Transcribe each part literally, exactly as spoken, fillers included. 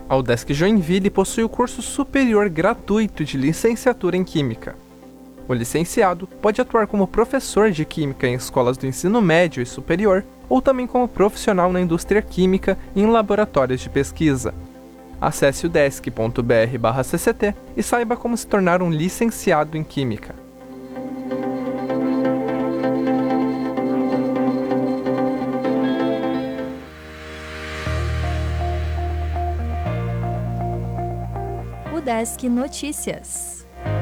A Udesc Joinville possui o curso superior gratuito de licenciatura em Química. O licenciado pode atuar como professor de Química em escolas do ensino médio e superior, ou também como profissional na indústria química e em laboratórios de pesquisa. Acesse udesc ponto br barra C C T e saiba como se tornar um licenciado em Química. Udesc Notícias.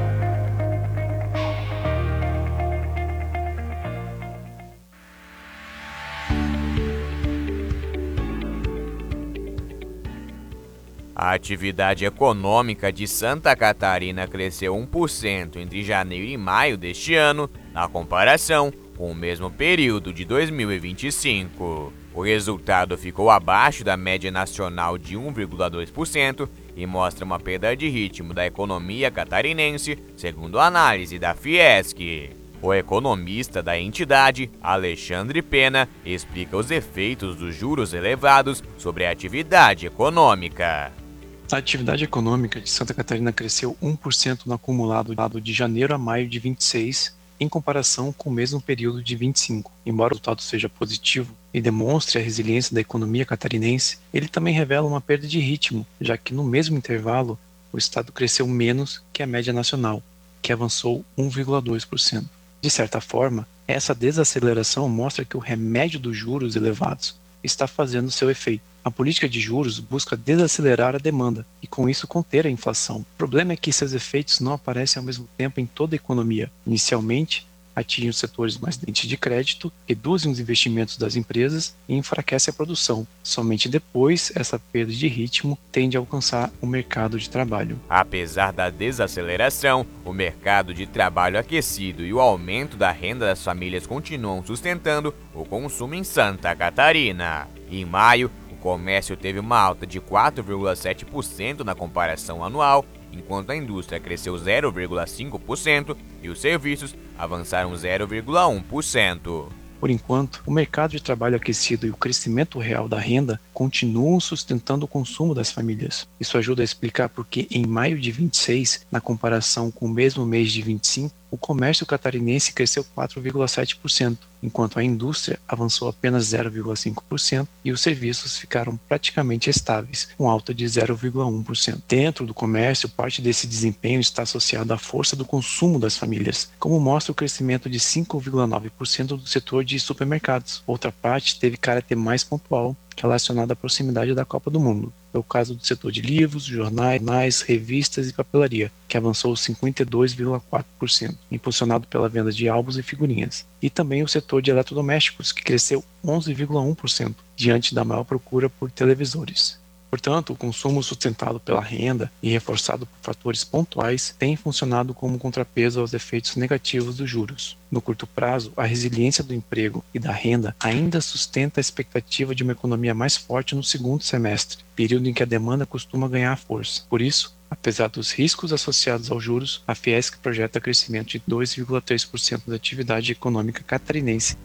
A atividade econômica de Santa Catarina cresceu um por cento entre janeiro e maio deste ano, na comparação com o mesmo período de dois mil e vinte e cinco. O resultado ficou abaixo da média nacional de um vírgula dois por cento e mostra uma perda de ritmo da economia catarinense, segundo a análise da Fiesc. O economista da entidade, Alexandre Pena, explica os efeitos dos juros elevados sobre a atividade econômica. A atividade econômica de Santa Catarina cresceu um por cento no acumulado de janeiro a maio de vinte e seis, em comparação com o mesmo período de vinte e cinco. Embora o resultado seja positivo e demonstre a resiliência da economia catarinense, ele também revela uma perda de ritmo, já que no mesmo intervalo o estado cresceu menos que a média nacional, que avançou um vírgula dois por cento. De certa forma, essa desaceleração mostra que o remédio dos juros elevados está fazendo seu efeito. A política de juros busca desacelerar a demanda e, com isso, conter a inflação. O problema é que seus efeitos não aparecem ao mesmo tempo em toda a economia. Inicialmente, atingem os setores mais dentes de crédito, reduzem os investimentos das empresas e enfraquecem a produção. Somente depois, essa perda de ritmo tende a alcançar o mercado de trabalho. Apesar da desaceleração, o mercado de trabalho aquecido e o aumento da renda das famílias continuam sustentando o consumo em Santa Catarina. Em maio, o comércio teve uma alta de quatro vírgula sete por cento na comparação anual, enquanto a indústria cresceu zero vírgula cinco por cento e os serviços avançaram zero vírgula um por cento. Por enquanto, o mercado de trabalho aquecido e o crescimento real da renda continuam sustentando o consumo das famílias. Isso ajuda a explicar por que em maio de vinte e seis, na comparação com o mesmo mês de vinte e cinco, o comércio catarinense cresceu quatro vírgula sete por cento, enquanto a indústria avançou apenas zero vírgula cinco por cento e os serviços ficaram praticamente estáveis, com alta de zero vírgula um por cento. Dentro do comércio, parte desse desempenho está associado à força do consumo das famílias, como mostra o crescimento de cinco vírgula nove por cento do setor de supermercados. Outra parte teve caráter mais pontual, relacionada à proximidade da Copa do Mundo. É o caso do setor de livros, jornais, revistas e papelaria, que avançou cinquenta e dois vírgula quatro por cento, impulsionado pela venda de álbuns e figurinhas. E também o setor de eletrodomésticos, que cresceu onze vírgula um por cento, diante da maior procura por televisores. Portanto, o consumo sustentado pela renda e reforçado por fatores pontuais tem funcionado como contrapeso aos efeitos negativos dos juros. No curto prazo, a resiliência do emprego e da renda ainda sustenta a expectativa de uma economia mais forte no segundo semestre, período em que a demanda costuma ganhar força. Por isso, apesar dos riscos associados aos juros, a Fiesc projeta crescimento de dois vírgula três por cento da atividade econômica catarinense.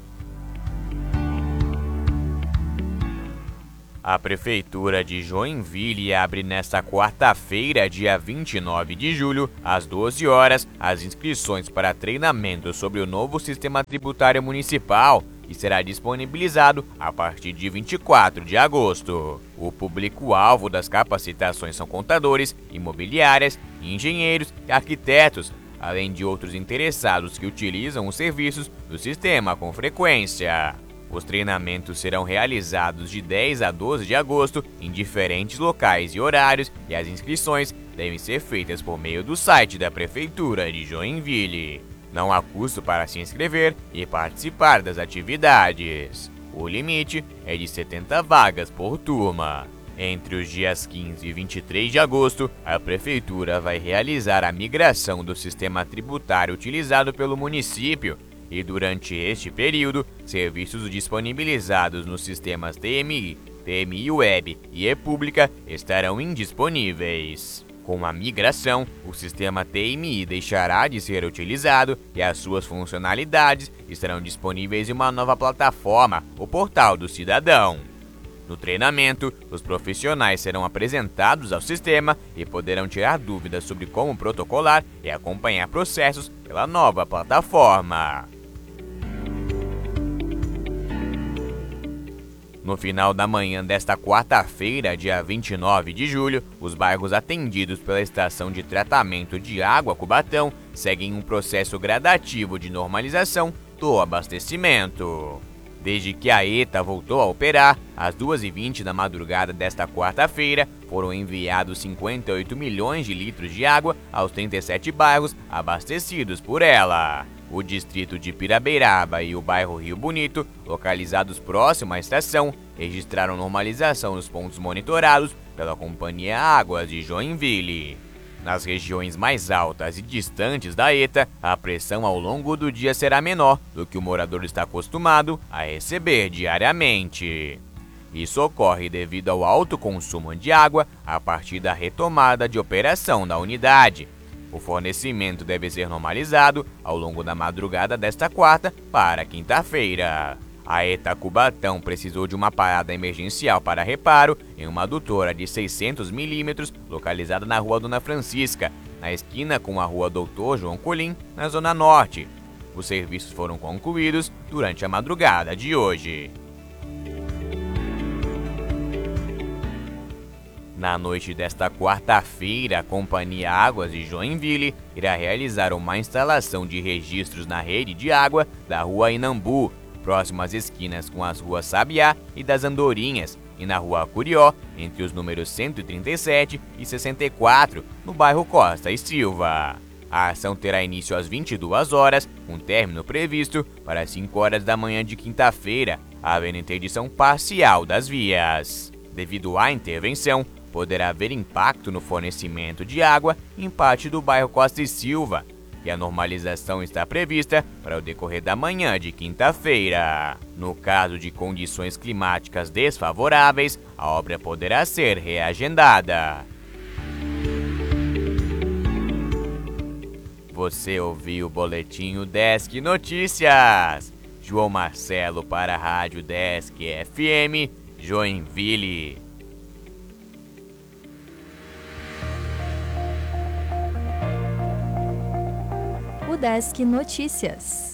A Prefeitura de Joinville abre nesta quarta-feira, dia vinte e nove de julho, às doze horas, as inscrições para treinamento sobre o novo sistema tributário municipal, que será disponibilizado a partir de vinte e quatro de agosto. O público-alvo das capacitações são contadores, imobiliárias, engenheiros e arquitetos, além de outros interessados que utilizam os serviços do sistema com frequência. Os treinamentos serão realizados de dez a doze de agosto em diferentes locais e horários e as inscrições devem ser feitas por meio do site da Prefeitura de Joinville. Não há custo para se inscrever e participar das atividades. O limite é de setenta vagas por turma. Entre os dias quinze e vinte e três de agosto, a Prefeitura vai realizar a migração do sistema tributário utilizado pelo município. E durante este período, serviços disponibilizados nos sistemas T M I, T M I Web e E-Pública estarão indisponíveis. Com a migração, o sistema T M I deixará de ser utilizado e as suas funcionalidades estarão disponíveis em uma nova plataforma, o Portal do Cidadão. No treinamento, os profissionais serão apresentados ao sistema e poderão tirar dúvidas sobre como protocolar e acompanhar processos pela nova plataforma. No final da manhã desta quarta-feira, dia vinte e nove de julho, os bairros atendidos pela estação de tratamento de água Cubatão seguem um processo gradativo de normalização do abastecimento. Desde que a ETA voltou a operar, às duas e vinte da madrugada desta quarta-feira, foram enviados cinquenta e oito milhões de litros de água aos trinta e sete bairros abastecidos por ela. O distrito de Pirabeiraba e o bairro Rio Bonito, localizados próximo à estação, registraram normalização nos pontos monitorados pela Companhia Águas de Joinville. Nas regiões mais altas e distantes da ETA, a pressão ao longo do dia será menor do que o morador está acostumado a receber diariamente. Isso ocorre devido ao alto consumo de água a partir da retomada de operação da unidade. O fornecimento deve ser normalizado ao longo da madrugada desta quarta para quinta-feira. A ETA Cubatão precisou de uma parada emergencial para reparo em uma adutora de seiscentos milímetros localizada na Rua Dona Francisca, na esquina com a Rua Doutor João Colim, na Zona Norte. Os serviços foram concluídos durante a madrugada de hoje. Na noite desta quarta-feira, a Companhia Águas de Joinville irá realizar uma instalação de registros na rede de água da Rua Inambu, próximo às esquinas com as ruas Sabiá e das Andorinhas, e na Rua Curió, entre os números cento e trinta e sete e sessenta e quatro, no bairro Costa e Silva. A ação terá início às vinte e duas horas, com término previsto para as cinco horas da manhã de quinta-feira, havendo interdição parcial das vias. Devido à intervenção, poderá haver impacto no fornecimento de água em parte do bairro Costa e Silva, e a normalização está prevista para o decorrer da manhã de quinta-feira. No caso de condições climáticas desfavoráveis, a obra poderá ser reagendada. Você ouviu o Boletim Desk Notícias. João Marcelo para a Rádio Desk F M, Joinville. O Desk Notícias.